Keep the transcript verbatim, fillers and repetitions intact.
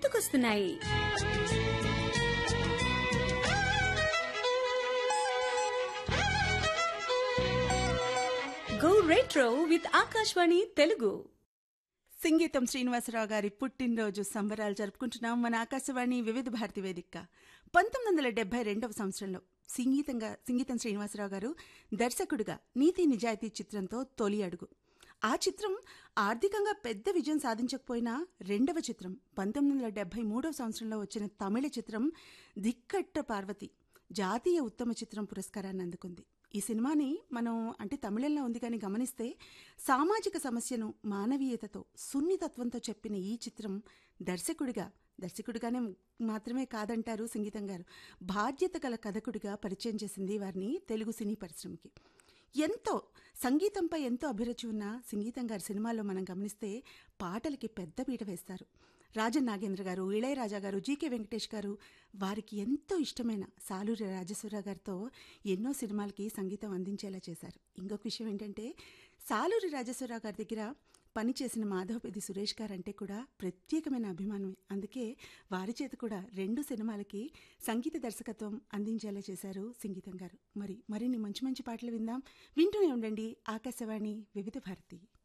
గుర్తుకొస్తున్నాయి. Go retro with Akashvani Telugu. సంగీతం శ్రీనివాసరావు గారి పుట్టినరోజు సంబరాలు జరుపుకుంటున్నాం మన ఆకాశవాణి వివిధ భారతి వేదిక. పంతొమ్మిది వందల డెబ్బై రెండవ సంవత్సరంలో సంగీతంగా సంగీతం శ్రీనివాసరావు గారు దర్శకుడిగా నీతి నిజాయితీ చిత్రంతో తొలి అడుగు. ఆ చిత్రం ఆర్థికంగా పెద్ద విజయం సాధించకపోయినా రెండవ చిత్రం పంతొమ్మిది వందల డెబ్బై మూడవ సంవత్సరంలో వచ్చిన తమిళ చిత్రం దిక్కట్ట పార్వతి జాతీయ ఉత్తమ చిత్రం పురస్కారాన్ని అందుకుంది. ఈ సినిమాని మనం అంటే తమిళంలో ఉంది కానీ గమనిస్తే సామాజిక సమస్యను మానవీయతతో సున్నితత్వంతో చెప్పిన ఈ చిత్రం దర్శకుడిగా దర్శకుడిగానే మాత్రమే కాదంటారు సంగీతం గారు, బాధ్యత గల కథకుడిగా పరిచయం చేసింది వారిని తెలుగు సినీ పరిశ్రమకి. ఎంతో సంగీతంపై ఎంతో అభిరుచి ఉన్న సంగీతం గారి సినిమాల్లో మనం గమనిస్తే పాటలకి పెద్ద పీట వేస్తారు. రాజన్ నాగేంద్ర గారు, ఇళయరాజా గారు, జీకే వెంకటేష్ గారు వారికి ఎంతో ఇష్టమైన సాలూరి రాజేశ్వరరావు గారితో ఎన్నో సినిమాలకి సంగీతం అందించేలా చేశారు. ఇంకొక విషయం ఏంటంటే సాలూరి రాజేశ్వరరావు గారి దగ్గర పనిచేసిన మాధవపేది సురేష్ గారు అంటే కూడా ప్రత్యేకమైన అభిమానమే. అందుకే వారి చేత కూడా రెండు సినిమాలకి సంగీత దర్శకత్వం అందించేలా చేశారు సంగీతం గారు. మరి మరిన్ని మంచి మంచి పాటలు విందాం. వింటూనే ఉండండి ఆకాశవాణి వివిధ భారతి.